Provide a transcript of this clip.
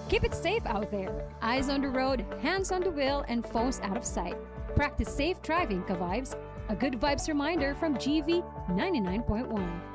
Keep it safe out there. Eyes on the road, hands on the wheel, and phones out of sight. Practice safe driving, ka-vibes. A good vibes reminder from GV 99.1.